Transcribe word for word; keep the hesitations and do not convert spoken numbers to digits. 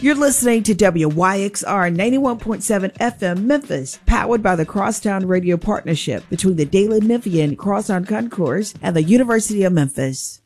You're listening to W Y X R ninety-one point seven F M Memphis, powered by the Crosstown Radio Partnership between the Daily Memphian Crosstown Concourse and the University of Memphis.